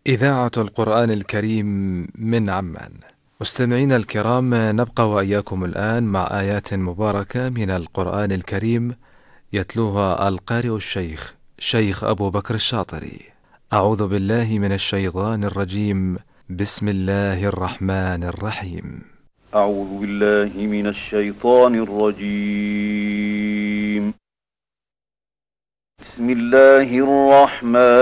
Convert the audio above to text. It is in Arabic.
إذاعة القرآن الكريم من عمان. مستمعينا الكرام، نبقى وإياكم الآن مع آيات مباركة من القرآن الكريم يتلوها القارئ الشيخ شيخ أبو بكر الشاطري. أعوذ بالله من الشيطان الرجيم. بسم الله الرحمن الرحيم. أعوذ بالله من الشيطان الرجيم. بسم الله الرحمن